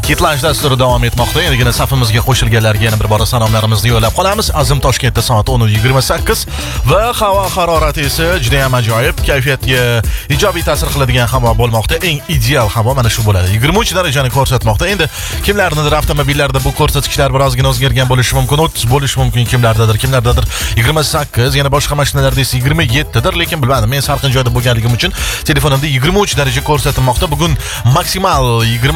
Kitlash dasturi davom etmoqda. Endigina safimizga qo'shilganlarga yana bir bora salomlarimizni yo'llab qolamiz. Azim Toshkentda soat 10:28 va havo harorati esa juda ham ajoyib, kayfiyatga ijobiy ta'sir qiladigan havo bo'lmoqda. Eng ideal havo mana shu bo'ladi. 23 darajani ko'rsatmoqda. Endi kimlarnidir avtomobillarda bu ko'rsatkichlar birozgina o'zgargan bo'lishi mumkin, 30 bo'lishi mumkin kimlardadir 28, yana boshqa mashinalarda esa 27 dir, lekin bilmadim. Men sarxin joyda bo'lganligim uchun telefonimda 23 daraja ko'rsatilmoqda. Bugun maksimal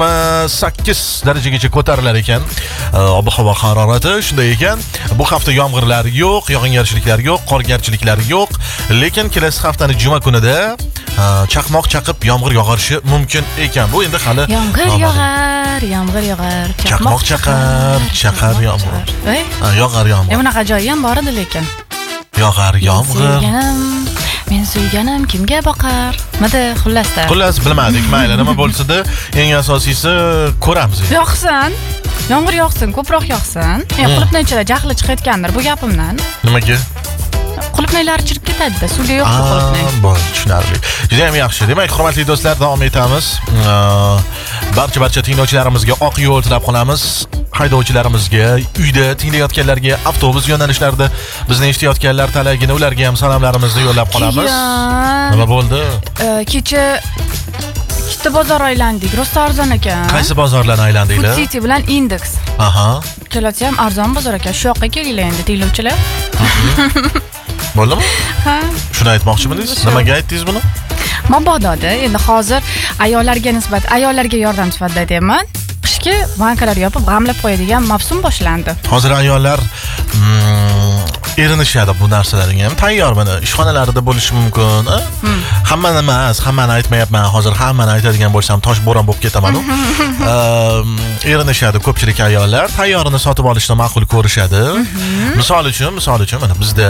28 darajagacha ko'tarilar ekan. Ob-havo harorati shunday ekan. Bu hafta yomg'irlar yo'q, yog'ingarchiliklar yo'q, qorgarchiliklar yo'q, lekin kelasi haftani juma kunida chaqmoq chaqib yomg'ir yog'ishi mumkin ekan. Bu endi hali yomg'ir yog'ar, chaqmoq chaqar yomg'ir. Yog'ar yomg'ir. Bunaqa joyi ham bor edi lekin. Yog'ar yomg'ir. Men suyganim kimga boqar? Xullas bilmadik. Mayli, nima bo'lsa-da, eng asosiysi ko'ramiz. Yoqsin. Yomg'ir yoqsin, ko'proq yoqsin. Qulupnay ichida jahli chiqayotgandir bu gapimdan. Nimaga? Qulupnaylar chirib ketadi-da, suvga yo'q qulupnay. Bo'l, tushunarli. Juda ham yaxshi. Demak, hurmatli do'stlar, davom etamiz. Barcha tinglovchilarimizga oq yo'l tilab qolamiz. Haydovchilarimizga, uyda tinglayotganlarga, avtobus yo'nalishlarida bizni eshitayotganlar talagini ularga ham salomlarimizni yo'llab qolamiz. Nima bo'ldi? Kecha ikkita bozor aylandik. Rosa arzon ekan. Qaysi bozorlarni aylandinglar? Food City bilan Index. Aha. Kelasi ham arzon bozor ekan. Shu yoqqa kelinglar endi tinglovchilar. Bo'ldimi? Ha. Shuni aytmoqchimidingiz? Nimaga aytdingiz buni? Mabododa endi hozir ayollarga yordam sifatida aytayman. Qishki bankalar yopib g'amlab qo'yadigan mavsum boshlandi. Hozir ayollar erinishadi bu narsalarga ham. Tayyormini ishxonalarida bo'lishi mumkin. Hammani emas, hammani aytmayapman. Hozir hammani aytadigan bo'lsam tosh bo'ron bo'lib ketaman. Erinishadi ko'pchilik ayollar. Tayyorini sotib olishni ma'qul ko'rishadi. Misol uchun mana bizda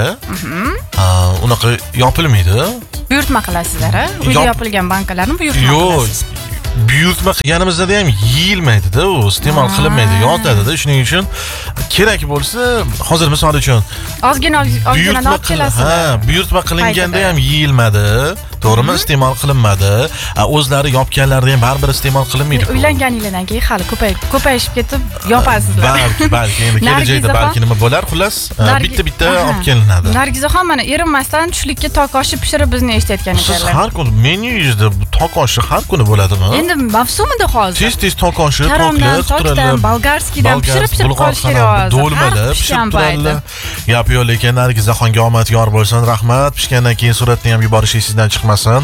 unaqa yopilmaydi. Buyurtma qilasizlar, ha? Uyga yopilgan bankalarni buyurtma qilasiz. Buyurtma qilganimizda ham yeyilmaydi-da, u iste'mol qilinmaydi, yotadi-da. Shuning uchun kerak bo'lsa, hozir misol uchun ozgina olib kelasiz. Buyurtma qilinganda ham yeyilmadi. To'g'rimi? Iste'mol qilinmadi. O'zlari yopganlarda ham baribir iste'mol qilinmaydi. Uylanganinglardan keyin hali ko'payishib ketib yopasizlar. Balki endi kelajakda balki nima bo'lar, xullas bitta olib kelinadi. Nargizaxon mana erinmasdan tushlikka tok oshi pishirib bizni eshitayotgan ekanlar. Siz har kuni menyungizda tok oshi har kuni bo'ladimi? Endi mavsumida hozir. Tez tok oshi, tokli, bolgarskiydan pishirib qolish kerak. Do'lmada pishib turadi. Gap yo'q, lekin Nargizaxonga omad yor bo'lsin, rahmat. Pishgandan keyin suratni ham yuborishingiz sizdan chiqmasin.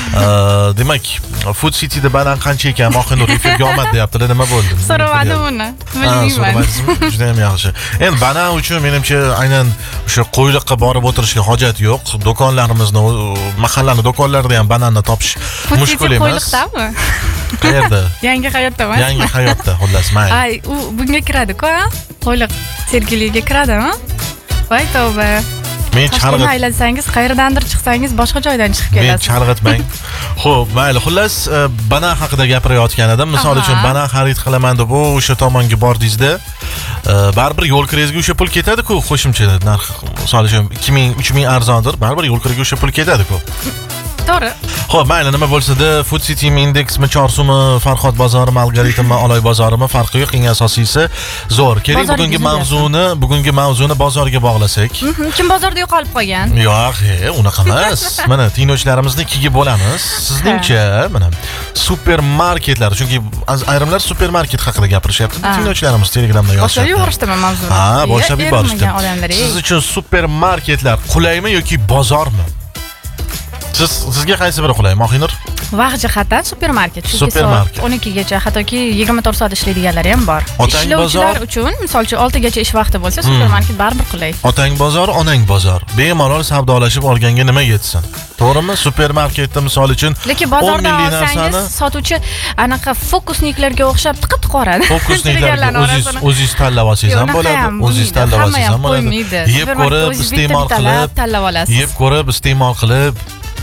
Demak, Food Cityda banan qancha ekan, Mohinur efirga omad deyaptilar. Nima bo'ldi? So'ramadim uni. Bilmayman. Juda ham yaxshi. Endi banan uchun menimcha aynan o'sha qo'yliqqa borib o'tirishga hojat yo'q. Do'konlarimizni, mahallani do'konlarida ham bananni topish mushkul emas. Qo'yliqdami? Qayerda? Yangi hayotdami? Yangi hayotda, xullas, mayli. Ay, u bunga kiradi-ku, ha? Qo'yliq sergeliga kiradimi? Voy tavba. Men chalg'it aylansangiz, qayerdandir chiqsangiz boshqa joydan chiqib kelasiz. Men chalg'itmang. Xo'p, mayli. Xullas, banan haqida gapirayotgan edim. Misol uchun banan xarid qilaman deb o'sha tomonga bordingizda, baribir yo'l kirasiga o'sha pul ketadi-ku, qo'shimcha narx. Misol uchun 2000, 3000 arzondir, baribir yo'l kiriga o'sha pul ketadi-ku. To'g'ri. Xo'p, mayli, nima bo'lsa-da, Food City Indexmi, Chorsumi, Farhod bozorimi, Algoritmmi, Oloy bozorimi farqi yo'q. Eng asosiysi zo'r. Keling, bugungi mavzuni bozorga bog'lasak. Kim bozorda yo'qolib qolgan? Yo'q, unaqa emas. Mana tinglovchilarimizni ikkiga bo'lamiz. Sizningcha, mana supermarketlar, chunki ayrimlar supermarket haqida gapirishyapti. Tinglovchilarimiz Telegramda yozishyapti. Boshlab yuborishdimi mavzuni? Boshlab yuborishdi. Siz uchun supermarketlar qulaymi yoki bozormi? Sizga qaysi biri qulay, Mohinur? Vaqt jihatdan supermarket. Supermarket. 12 gacha, hattoki 24 soat ishlaydiganlari ham bor. Ishlovchilar uchun, masalan, 6 gacha ish vaqti bo'lsa, supermarket baribir qulay. Otang bozor, onang bozor. Bemalol savdolashib olganga nima yetsin? To'g'rimi? Supermarketda misol uchun lekin bozorda olsangiz, sotuvchi anaqa fokusniklarga o'xshab tiqib qoradi. Fokusniklarga o'zingiz tanlab olsangiz ham bo'ladi. O'zingiz tanlab olsangiz ham bo'ladi. Yeb ko'rib, iste'mol qilib, tanlab olasiz. Yeb ko'rib, iste'mol qilib,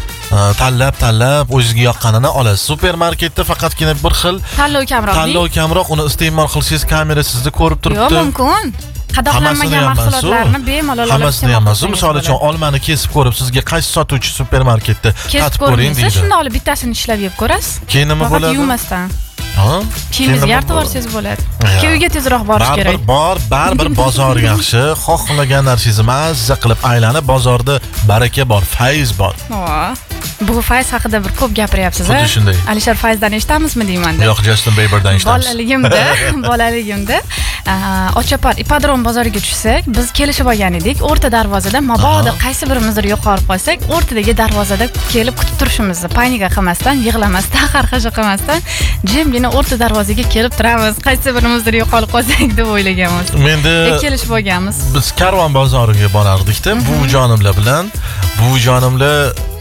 tanlab o'zingizga yoqqanini olasiz. Supermarketda faqatgina bir xil tanlov kamroq, uni iste'mol qilsangiz kamera sizni ko'rib turibdi. Yo'q, mumkin. Qadoqlanmagan mahsulotlarni bemalol olib hammasini ham emas. Misol uchun olmani kesib ko'rib, sizga qaysi sotuvchi supermarketda tatib ko'ring deydi. Shuni olib bittasini ishlab yeb ko'rasiz. Keyin nima bo'ladi? Yumasdan. Kiyimingizga artib bo'ladi. Uyga tezroq borish kerak. Baribir bozor yaxshi. Xohlagan narsangizni mazza qilib aylanib, bozorda baraka bor, fayz bor. Bu fayz haqida bir ko'p gapiryapsiz, a? Xuddi shunday. Alisher Fayzdan eshitamizmi deyman-da. Yo'q, Justin Bieberdan eshitamiz. Bolaligimda Ochapar ipodrom bozoriga tushsak, biz kelishib olgan edik. O'rta darvozada mabodo qaysi birimizdir yo'qolib qolsak, o'rtadagi darvozada kelib kutib turishimizni, panika qilmasdan, yig'lamasdan, qarqasha qilmasdan, jimgina o'rta darvozaga kelib turamiz. Qaysi birimizdir yo'qolib qolsak deb o'ylaganmiz. Menda kelishib olganmiz. Biz karvon bozoriga borardik-da, buvijonimlar bilan. Buvijonimlar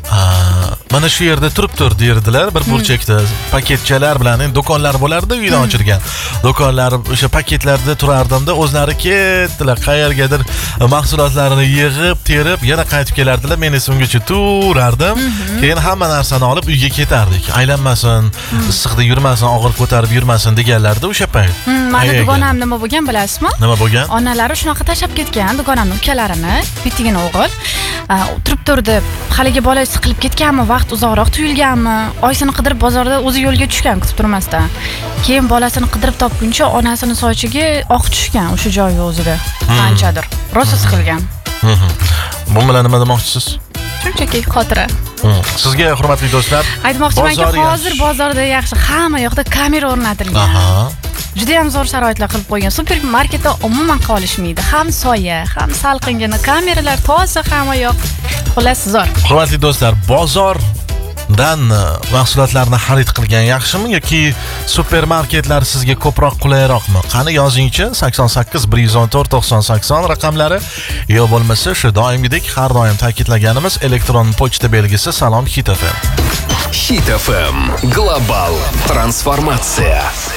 mana shu yerda turib derdilar, bir burchakda paketchalar bilan, endi do'konlar bo'lardi, uydan ochilgan. Do'konlar o'sha paketlarda turardimda, o'zlari ketdilar, qayergadir mahsulotlarini yig'ib, terib, yana qaytib kelardilar. Men esa ungacha turardim. Keyin hamma narsani olib uyga ketardik. Aylanmasin, issiqda yurmasin, og'ir ko'tarib yurmasin deganlarda o'sha payt. Meni dugonam nima bo'lgan bilasizmi? Nima bo'lgan? Onalari shunaqa tashlab ketgan dugonamning ukalarini, bittigina o'g'il. Turib haligi bola siqilib ketganmi, vaqt uzoqroq tuyulganmi, oysini qidirib bozorda o'zi yo'lga tushgan kutib turmasdan. Keyin bolasini qidirib topguncha onasini sochiga oq tushgan o'sha joyi o'zida. Anchadir. Rosa siqilgan. Bu bilan nima demoqchisiz? Shunchaki xotira. Sizga hurmatli do'stlar, aytmoqchimanki, hozir bozorda yaxshi, hamma yoqda kamera o'rnatilgan. Juda ham zo'r sharoitlar qilib qo'ygan. Supermarketda umuman qolishmaydi. Ham soya, ham salqingina kameralar, toza hamma yoq. Xullas zo'r. Hurmatli do'stlar, bozordan mahsulotlarni xarid qilgan yaxshimi yoki supermarketlar sizga ko'proq qulayroqmi? Qani yozingchi 88 114 90 raqamlari yo bo'lmasa shu doimgidek har doim ta'kidlaganimiz elektron pochta belgisi Salom Hit FM. Hit FM. Global transformatsiya.